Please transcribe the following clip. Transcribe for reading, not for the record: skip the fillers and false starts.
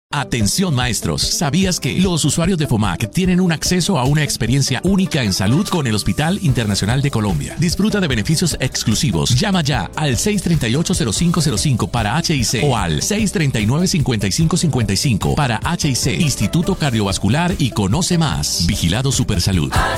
Atención maestros, ¿sabías que los usuarios de FOMAC tienen un acceso a una experiencia única en salud con el Hospital Internacional de Colombia? Disfruta de beneficios exclusivos. Llama ya al 638-0505 para HIC o al 639-5555 para HIC, Instituto Cardiovascular, y conoce más. Vigilado Supersalud.